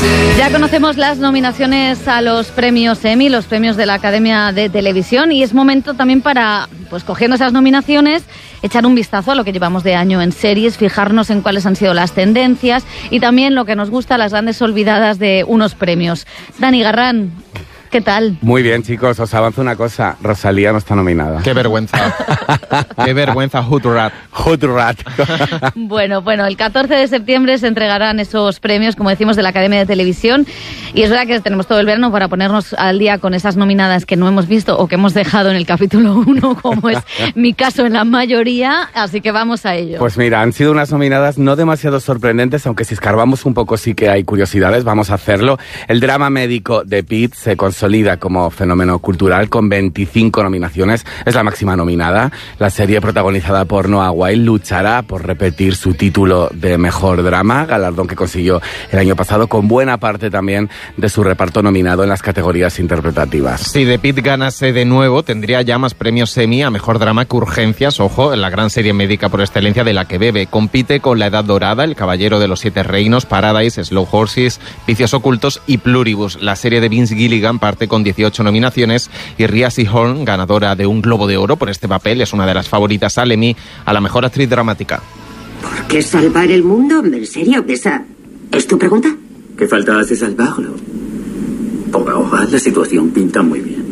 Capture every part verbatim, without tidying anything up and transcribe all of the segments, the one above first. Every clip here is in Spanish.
Ya conocemos las nominaciones a los premios Emmy, los premios de la Academia de Televisión, y es momento también para, pues cogiendo esas nominaciones, echar un vistazo a lo que llevamos de año en series, fijarnos en cuáles han sido las tendencias y también lo que nos gusta, las grandes olvidadas de unos premios. Dani Garrán, ¿qué tal? Muy bien, chicos, os avanzo una cosa. Rosalía no está nominada. Qué vergüenza. Qué vergüenza, Hood Rat. Hood Rat. Bueno, bueno, el catorce de septiembre se entregarán esos premios, como decimos, de la Academia de Televisión. Y es verdad que tenemos todo el verano para ponernos al día con esas nominadas que no hemos visto o que hemos dejado en el capítulo uno, como es mi caso en la mayoría. Así que vamos a ello. Pues mira, han sido unas nominadas no demasiado sorprendentes, aunque si escarbamos un poco sí que hay curiosidades, vamos a hacerlo. El drama médico de Pitt se consolida como fenómeno cultural con veinticinco nominaciones, es la máxima nominada. La serie protagonizada por Noah Wyle luchará por repetir su título de mejor drama, galardón que consiguió el año pasado, con buena parte también de su reparto nominado en las categorías interpretativas. Si The Pitt ganase de nuevo, tendría ya más premios Emmy a mejor drama que Urgencias, ojo, en la gran serie médica por excelencia de la que bebe. Compite con La Edad Dorada, El Caballero de los Siete Reinos, Paradise, Slow Horses, Vicios Ocultos y Pluribus. La serie de Vince Gilligan parte con dieciocho nominaciones y Rhea Seehorn, ganadora de un Globo de Oro por este papel, es una de las favoritas al Emmy a la mejor actriz dramática. ¿Por qué salvar el mundo? ¿En serio? ¿Esa es tu pregunta? ¿Qué falta hace salvarlo? Por ahora la situación pinta muy bien.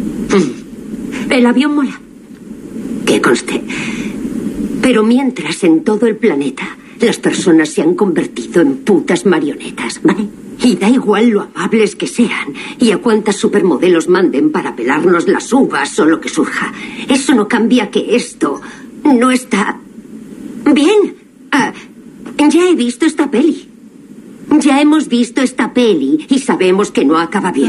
El avión mola. Que conste. Pero mientras en todo el planeta las personas se han convertido en putas marionetas, ¿vale? Y da igual lo amables que sean y a cuántas supermodelos manden para pelarnos las uvas o lo que surja. Eso no cambia que esto no está bien. Uh, ya he visto esta peli. Ya hemos visto esta peli y sabemos que no acaba bien.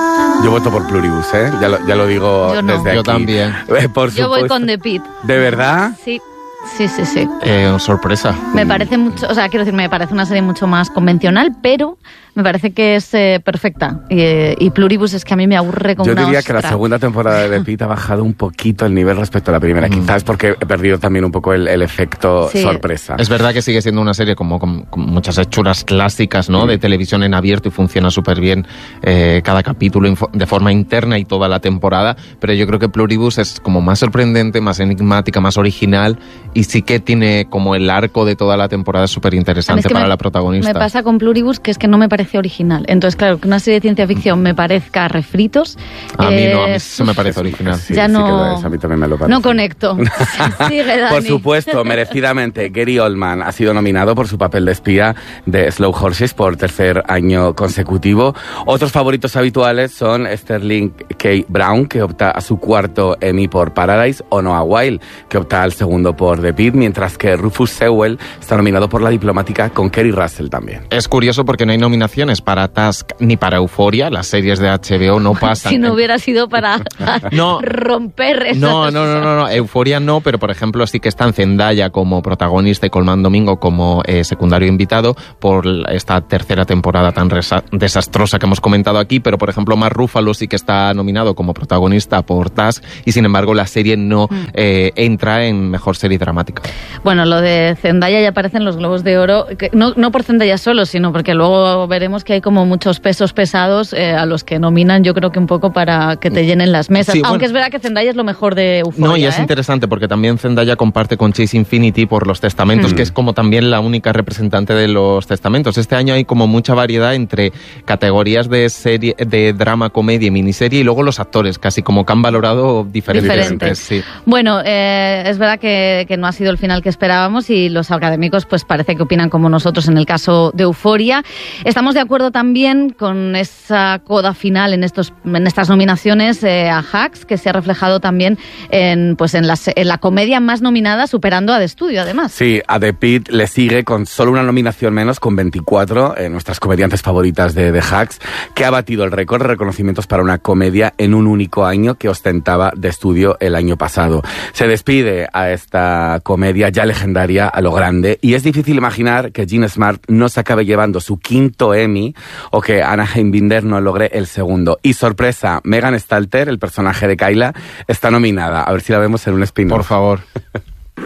Yo voto por Pluribus, ¿eh? Ya lo, ya lo digo Yo no. desde Yo aquí. también. Eh, por Yo voy supuesto. con The Pitt. ¿De verdad? Sí. Sí, sí, sí. Eh, sorpresa. Me parece mucho, o sea, quiero decir, me parece una serie mucho más convencional, pero me parece que es eh, perfecta. Y, eh, y Pluribus es que a mí me aburre como Yo una diría ostra. que la segunda temporada de The Pitt ha bajado un poquito el nivel respecto a la primera. Mm. Quizás porque he perdido también un poco el, el efecto sí. sorpresa. Es verdad que sigue siendo una serie como con, con muchas hechuras clásicas, ¿no? Mm. De televisión en abierto y funciona súper bien eh, cada capítulo de forma interna y toda la temporada, pero yo creo que Pluribus es como más sorprendente, más enigmática, más original y sí que tiene como el arco de toda la temporada súper interesante es que para me, la protagonista. Me pasa con Pluribus que es que no me parece original. Entonces, claro, que una serie de ciencia ficción me parezca a refritos. A eh, mí no, a mí se me parece original. Sí, ya sí no, que lo es, a mí también me lo parece. No conecto. Sigue, Dani. Por supuesto, merecidamente, Gary Oldman ha sido nominado por su papel de espía de Slow Horses por tercer año consecutivo. Otros favoritos habituales son Sterling K. Brown, que opta a su cuarto Emmy por Paradise, o Noah Wyle, que opta al segundo por The Pitt, mientras que Rufus Sewell está nominado por La Diplomática con Kerry Russell también. Es curioso porque no hay nominaciones para Task ni para Euphoria, las series de H B O no pasan. Si no hubiera sido para no, romper esas... No, no, no, no, no, Euphoria no, pero por ejemplo sí que están Zendaya como protagonista y Colman Domingo como eh, secundario invitado por esta tercera temporada tan resa- desastrosa que hemos comentado aquí, pero por ejemplo Mark Ruffalo sí que está nominado como protagonista por Task y sin embargo la serie no eh, entra en mejor serie dramática. Bueno, lo de Zendaya ya aparece en los Globos de Oro, que no, no por Zendaya solo, sino porque luego veremos que hay como muchos pesos pesados eh, a los que nominan, yo creo que un poco para que te llenen las mesas. Sí, Aunque bueno, es verdad que Zendaya es lo mejor de Euphoria. No, y es ¿eh? interesante porque también Zendaya comparte con Chase Infinity por Los Testamentos, mm. que es como también la única representante de Los Testamentos. Este año hay como mucha variedad entre categorías de serie, de drama, comedia y miniserie, y luego los actores, casi como que han valorado diferentes. Diferentes. Sí. Bueno, eh, es verdad que, que no ha sido el final que esperábamos y los académicos pues parece que opinan como nosotros en el caso de Euphoria. Estamos de acuerdo también con esa coda final en estos en estas nominaciones eh, a Hacks, que se ha reflejado también en pues en, las, en la comedia más nominada, superando a The Studio, además. Sí, a The Pitt le sigue con solo una nominación menos, con veinticuatro, eh, nuestras comediantes favoritas de, de Hacks, que ha batido el récord de reconocimientos para una comedia en un único año que ostentaba The Studio el año pasado. Se despide a esta comedia ya legendaria a lo grande, y es difícil imaginar que Jean Smart no se acabe llevando su quinto Emmy o que Anna Einbinder no logre el segundo. Y sorpresa, Megan Stalter, el personaje de Kyla, está nominada. A ver si la vemos en un spin-off. Por favor.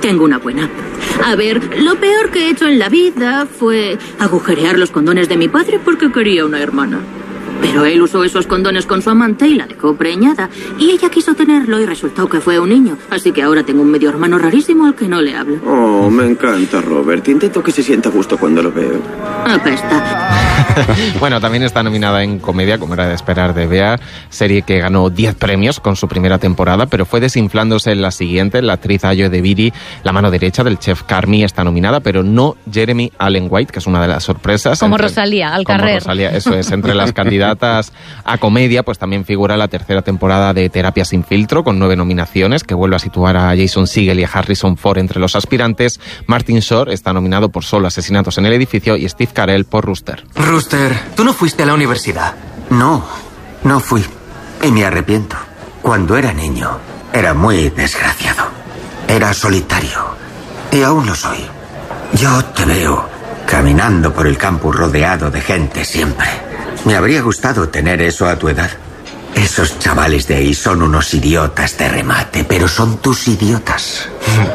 Tengo una buena. A ver, lo peor que he hecho en la vida fue agujerear los condones de mi padre porque quería una hermana. Pero él usó esos condones con su amante y la dejó preñada. Y ella quiso tenerlo y resultó que fue un niño. Así que ahora tengo un medio hermano rarísimo al que no le hablo. Oh, me encanta, Robert. Intento que se sienta a gusto cuando lo veo. Apesta. Bueno, también está nominada en comedia, como era de esperar de Bea, serie que ganó diez premios con su primera temporada, pero fue desinflándose en la siguiente. La actriz Ayo Edebiri, la mano derecha del chef Carmy, está nominada, pero no Jeremy Allen White, que es una de las sorpresas. Como entre, Rosalía, al como carrer. Rosalía, eso es. Entre las candidatas a comedia, pues también figura la tercera temporada de Terapia sin filtro, con nueve nominaciones, que vuelve a situar a Jason Segel y a Harrison Ford entre los aspirantes. Martin Short está nominado por Solo asesinatos en el edificio y Steve Carell por Rooster. Rooster, ¿tú no fuiste a la universidad? No, no fui. Y me arrepiento. Cuando era niño, era muy desgraciado. Era solitario. Y aún lo soy. Yo te veo caminando por el campus rodeado de gente siempre. Me habría gustado tener eso a tu edad. Esos chavales de ahí son unos idiotas de remate, pero son tus idiotas.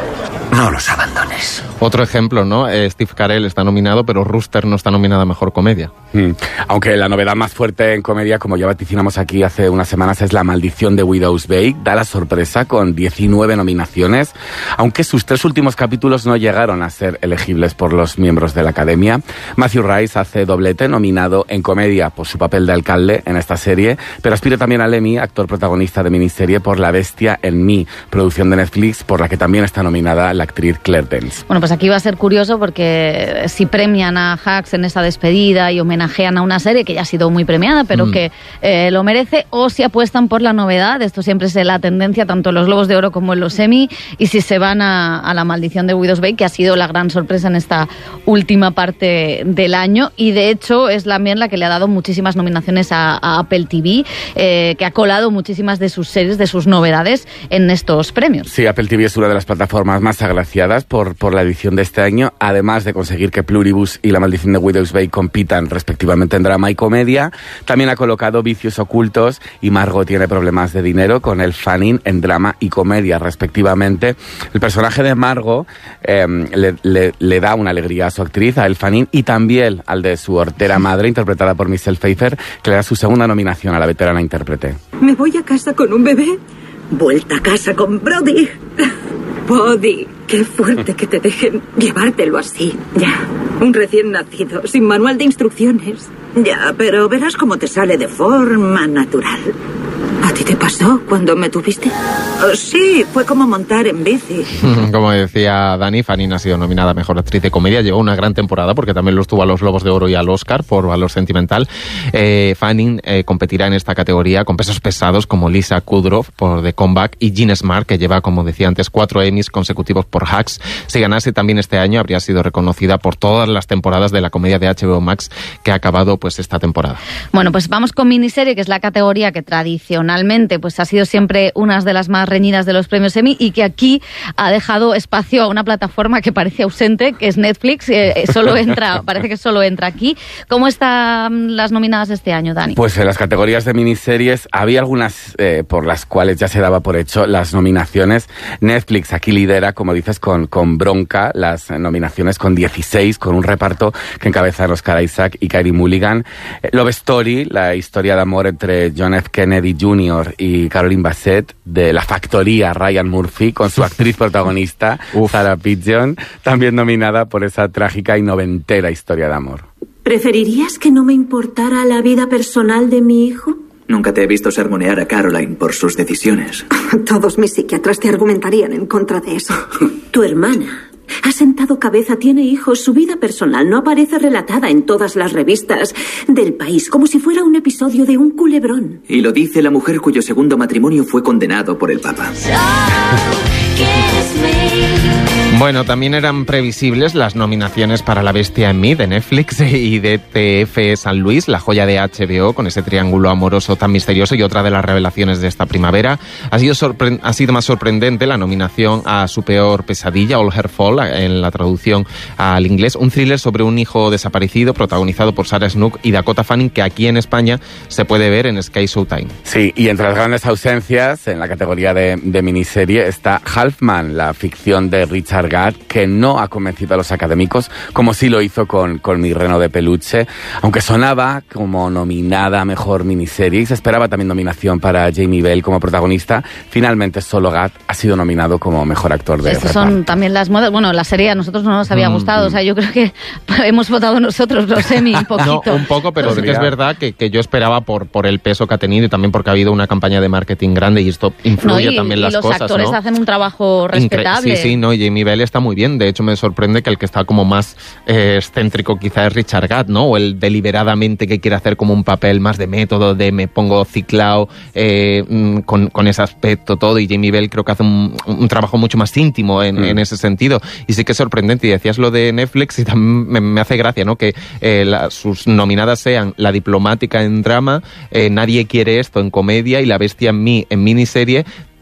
No los abandones. Otro ejemplo, ¿no? Eh, Steve Carell está nominado, pero Rooster no está nominada a Mejor Comedia. Mm. Aunque la novedad más fuerte en comedia, como ya vaticinamos aquí hace unas semanas, es La Maldición de Widow's Bake. Da la sorpresa con diecinueve nominaciones, aunque sus tres últimos capítulos no llegaron a ser elegibles por los miembros de la Academia. Matthew Rice hace doblete, nominado en comedia por su papel de alcalde en esta serie, pero aspira también al Emmy, actor protagonista de miniserie, por La Bestia en mí, producción de Netflix, por la que también está nominada la actriz Claire Danes. Bueno, pues aquí va a ser curioso porque si premian a Hacks en esta despedida y homenajean a una serie que ya ha sido muy premiada, pero mm. que eh, lo merece, o si apuestan por la novedad. Esto siempre es la tendencia tanto en los Globos de Oro como en los Emmy, y si se van a, a La Maldición de Widow's Bake, que ha sido la gran sorpresa en esta última parte del año, y de hecho es también la que le ha dado muchísimas nominaciones a, a Apple T V, eh, que ha colado muchísimas de sus series, de sus novedades en estos premios. Sí, Apple T V es una de las plataformas más agraciadas por, por la edición de este año, además de conseguir que Pluribus y La Maldición de Widow's Bake compitan respectivamente en drama y comedia. También ha colocado Vicios ocultos y Margot tiene problemas de dinero con Elle Fanning en drama y comedia respectivamente. El personaje de Margot eh, le, le, le da una alegría a su actriz, a Elle Fanning, y también al de su hortera madre, interpretada por Michelle Pfeiffer, que le da su segunda nominación a la veterana intérprete. ¿Me voy a casa con un bebé? Vuelta a casa con Brody. Body, qué fuerte que te dejen llevártelo así. Ya, un recién nacido, sin manual de instrucciones. Ya, pero verás cómo te sale de forma natural. ¿A ti te pasó cuando me tuviste? Oh, sí, fue como montar en bici. Como decía Dani, Fanning ha sido nominada a Mejor Actriz de Comedia. Llevó una gran temporada porque también lo estuvo a los Globos de Oro y al Oscar por Valor Sentimental. Eh, Fanning eh, competirá en esta categoría con pesos pesados como Lisa Kudrow por The Comeback y Jean Smart, que lleva, como decía antes, cuatro Emmys consecutivos por Hacks. Si ganase también este año, habría sido reconocida por todas las temporadas de la comedia de H B O Max que ha acabado pues esta temporada. Bueno, pues vamos con miniserie, que es la categoría que tradicionalmente pues ha sido siempre una de las más reñidas de los premios Emmy y que aquí ha dejado espacio a una plataforma que parece ausente, que es Netflix. Eh, solo entra, parece que solo entra aquí. ¿Cómo están las nominadas este año, Dani? Pues en las categorías de miniseries había algunas eh, por las cuales ya se daba por hecho las nominaciones. Netflix aquí lidera, como dices, con, con bronca las nominaciones, con dieciséis, con un reparto que encabezan Oscar Isaac y Carey Mulligan. Eh, Love Story, la historia de amor entre John F. Kennedy junior y Caroline Bassett, de La Factoría, Ryan Murphy, con su actriz protagonista, Sarah Pidgeon, también nominada por esa trágica y noventera historia de amor. ¿Preferirías que no me importara la vida personal de mi hijo? Nunca te he visto sermonear a Caroline por sus decisiones. Todos mis psiquiatras te argumentarían en contra de eso. Tu hermana ha sentado cabeza, tiene hijos, su vida personal no aparece relatada en todas las revistas del país, como si fuera un episodio de Un culebrón. Y lo dice la mujer cuyo segundo matrimonio fue condenado por el Papa. Bueno, también eran previsibles las nominaciones para La bestia en mí de Netflix y de T F San Luis, la joya de H B O, con ese triángulo amoroso tan misterioso, y otra de las revelaciones de esta primavera. Ha sido, sorpre- ha sido más sorprendente la nominación a su peor pesadilla, All Her Fall, en la traducción al inglés, un thriller sobre un hijo desaparecido protagonizado por Sarah Snook y Dakota Fanning, que aquí en España se puede ver en Sky Showtime. Sí, y entre las grandes ausencias en la categoría de, de miniserie está Halfman, la ficción de Richard Gad, que no ha convencido a los académicos, como sí lo hizo con, con Mi reno de peluche, aunque sonaba como nominada a mejor miniserie y se esperaba también nominación para Jamie Bell como protagonista. Finalmente solo Gad ha sido nominado como mejor actor de Estas reparto. son también las modas. Bueno, la serie a nosotros no nos había Mm, gustado, mm. o sea, yo creo que hemos votado nosotros los Emmy un poquito. No, un poco, pero sí que es Podría. verdad que, que yo esperaba por, por el peso que ha tenido y también porque ha habido una campaña de marketing grande y esto influye No, y, también y las los cosas, actores ¿no? hacen un trabajo Incre- respetable. Sí, sí, no, y Jamie Bell está muy bien. De hecho, me sorprende que el que está como más eh, excéntrico quizá es Richard Gad, ¿no? O el deliberadamente que quiere hacer como un papel más de método, de me pongo ciclao, eh, mm, con, con ese aspecto todo, y Jamie Bell creo que hace un, un trabajo mucho más íntimo en, Mm. en ese sentido. Y sí que es sorprendente, y decías lo de Netflix y también me, me hace gracia, ¿no? Que eh, la, sus nominadas sean La diplomática en drama, eh, Nadie quiere esto en comedia y La bestia en mí en miniserie,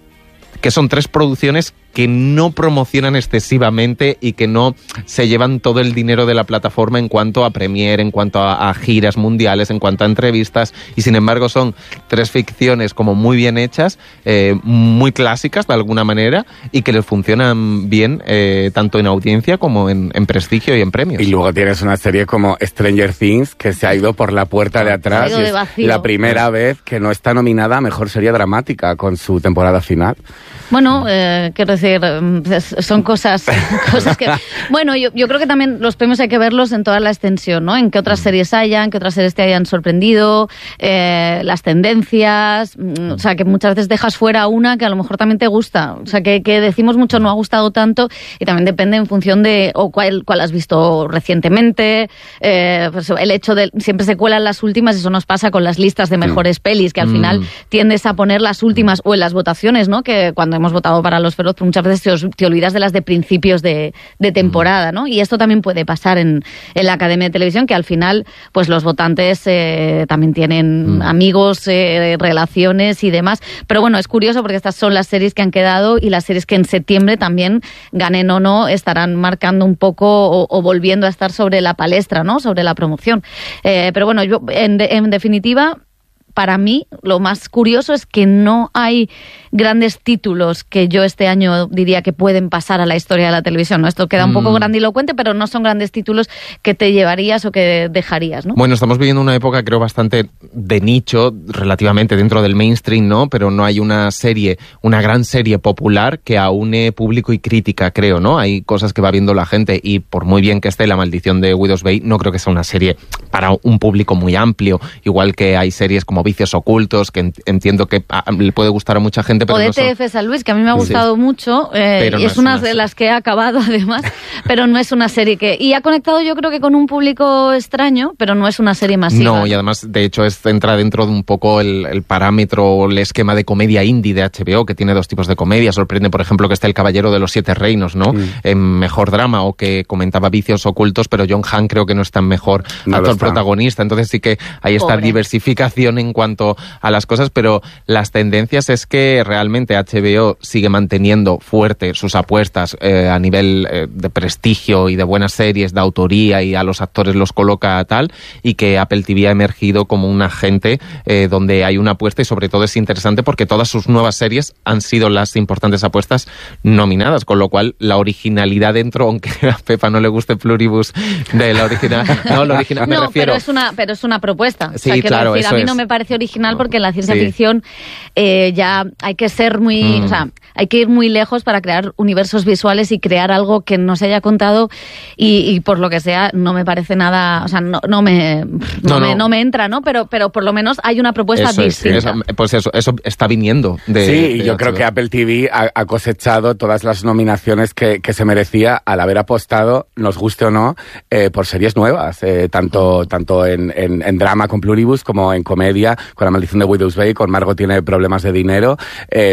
que son tres producciones que no promocionan excesivamente y que no se llevan todo el dinero de la plataforma en cuanto a premiere, en cuanto a, a giras mundiales, en cuanto a entrevistas, y sin embargo son tres ficciones como muy bien hechas, eh, muy clásicas de alguna manera, y que les funcionan bien eh, tanto en audiencia como en, en prestigio y en premios. Y luego tienes una serie como Stranger Things, que se ha ido por la puerta de atrás. Se ha ido y de es vacío. la primera vez que no está nominada a mejor serie dramática con su temporada final. Bueno, eh, quiero decir, mm, es- son cosas, cosas que... Bueno, yo, yo creo que también los premios hay que verlos en toda la extensión, ¿no? En qué otras series hayan, qué otras series te hayan sorprendido, eh, las tendencias, mm, o sea, que muchas veces dejas fuera una que a lo mejor también te gusta. O sea, que, que decimos mucho no ha gustado tanto, y también depende en función de o cuál, cuál has visto recientemente. Eh, pues el hecho de siempre se cuelan las últimas, eso nos pasa con las listas de mejores pelis, que al Mm. final tiendes a poner las últimas, o en las votaciones, ¿no? Que cuando hemos votado para Los Feroz, pues muchas veces te, os- te olvidas de las de principios de, de temporada, ¿no? Y esto también puede pasar en, en la Academia de Televisión, que al final, pues los votantes eh, también tienen Mm. amigos, eh, relaciones y demás. Pero bueno, es curioso porque estas son las series que han quedado, y las series que en septiembre también, ganen o no, estarán marcando un poco o, o volviendo a estar sobre la palestra, ¿no? Sobre la promoción. Eh, pero bueno, yo, en, de- en definitiva, para mí, lo más curioso es que no hay grandes títulos que yo este año diría que pueden pasar a la historia de la televisión, ¿no? Esto queda un poco Mm. grandilocuente, pero no son grandes títulos que te llevarías o que dejarías, ¿no? Bueno, estamos viviendo una época, creo, bastante de nicho, relativamente dentro del mainstream, ¿no? Pero no hay una serie, una gran serie popular que aúne público y crítica, creo, ¿no? Hay cosas que va viendo la gente, y por muy bien que esté La maldición de Widow's Bay, no creo que sea una serie para un público muy amplio, igual que hay series como Vicios ocultos, que ent- entiendo que a- le puede gustar a mucha gente, pero O de no son- T F San Luis, que a mí me ha Sí. gustado mucho, eh, Pero y no es es una una de serie. las que he acabado además, pero no es una serie que... Y ha conectado yo creo que con un público extraño, pero no es una serie masiva. No, y además, de hecho, es, entra dentro de un poco el, el parámetro o el esquema de comedia indie de H B O, que tiene dos tipos de comedia. Sorprende, por ejemplo, que esté El Caballero de los Siete Reinos, ¿no? Mm. En mejor drama, o que comentaba Vicios ocultos, pero John Hamm creo que no está en mejor No lo actor está. protagonista. Entonces sí que hay esta Pobre. diversificación en cuanto a las cosas, pero las tendencias es que realmente H B O sigue manteniendo fuerte sus apuestas eh, a nivel eh, de prestigio y de buenas series, de autoría, y a los actores los coloca tal, y que Apple T V ha emergido como un agente eh, donde hay una apuesta, y sobre todo es interesante porque todas sus nuevas series han sido las importantes apuestas nominadas, con lo cual la originalidad dentro, aunque a Pepa no le guste Pluribus de la original, no, la original me no, refiero... pero es una, pero es una propuesta. Sí, o sea, quiero claro, decir, a eso mí no es. me parece original porque en la ciencia Sí. ficción eh, ya hay que ser muy, Mm. o sea, hay que ir muy lejos para crear universos visuales y crear algo que no se haya contado, y, y por lo que sea no me parece nada, o sea, no, no me, no, No, me, no. no me entra, ¿no? Pero, pero por lo menos hay una propuesta Eso es, distinta. eso- pues eso, eso está viniendo de... Sí, y de yo creo H B O. que Apple T V ha, ha cosechado todas las nominaciones que, que se merecía al haber apostado, nos guste o no, eh, por series nuevas, eh, tanto, tanto en, en, en drama con Pluribus como en comedia con La maldición de Widow's Bay, con Margot tiene problemas de dinero. Eh,